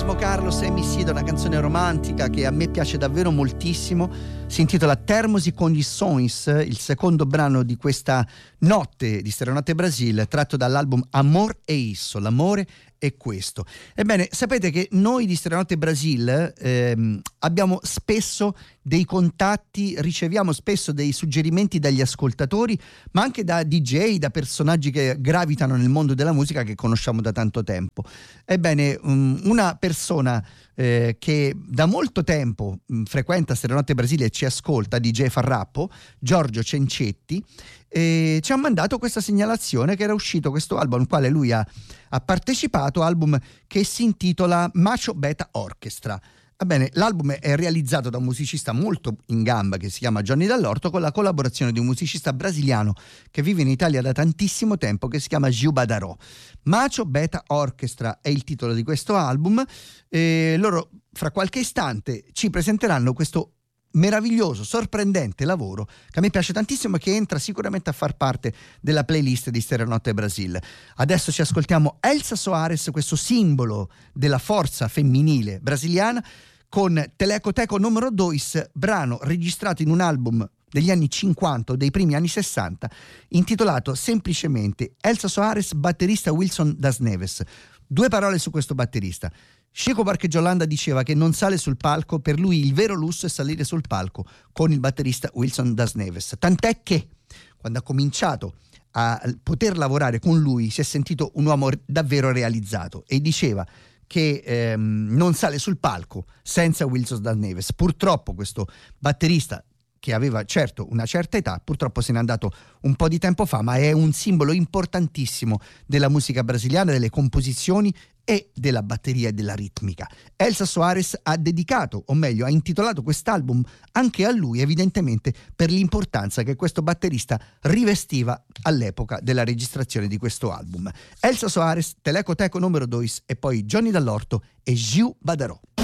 Erasmo Carlos e Emicida, una canzone romantica che a me piace davvero moltissimo, si intitola Termos e Condições, il secondo brano di questa notte di Stereonotte Brasil, tratto dall'album Amor e Isso, l'amore è questo. Ebbene, sapete che noi di Stereonotte Brasil abbiamo spesso dei contatti, riceviamo spesso dei suggerimenti dagli ascoltatori, ma anche da DJ, da personaggi che gravitano nel mondo della musica che conosciamo da tanto tempo. Ebbene, una persona che da molto tempo frequenta Stereonotte Brasil e ci ascolta, DJ Farrappo, Giorgio Cencetti, ci ha mandato questa segnalazione che era uscito questo album al quale lui ha partecipato, album che si intitola Macho Beta Orchestra. Ebbene, l'album è realizzato da un musicista molto in gamba che si chiama Johnny Dall'Orto, con la collaborazione di un musicista brasiliano che vive in Italia da tantissimo tempo, che si chiama Gil Badarò. Macho Beta Orchestra è il titolo di questo album. Loro fra qualche istante ci presenteranno questo meraviglioso, sorprendente lavoro che a me piace tantissimo e che entra sicuramente a far parte della playlist di Stereonotte Brasil. Adesso ci ascoltiamo Elsa Soares, questo simbolo della forza femminile brasiliana, con Teleco Teco numero 2, brano registrato in un album degli anni 50 o dei primi anni 60, intitolato semplicemente Elsa Soares, batterista Wilson das Neves. Due parole su questo batterista. Chico Buarque Jolanda diceva che non sale sul palco, per lui il vero lusso è salire sul palco con il batterista Wilson das Neves. Tant'è che quando ha cominciato a poter lavorare con lui si è sentito un uomo davvero realizzato e diceva che non sale sul palco senza Wilson das Neves. Purtroppo questo batterista, che aveva certo una certa età, purtroppo se n'è andato un po' di tempo fa, ma è un simbolo importantissimo della musica brasiliana, delle composizioni e della batteria e della ritmica. Elsa Soares ha dedicato, o meglio ha intitolato quest'album anche a lui, evidentemente per l'importanza che questo batterista rivestiva all'epoca della registrazione di questo album. Elsa Soares, Teleco Teco numero 2 e poi Johnny Dall'Orto e Gil Badarò.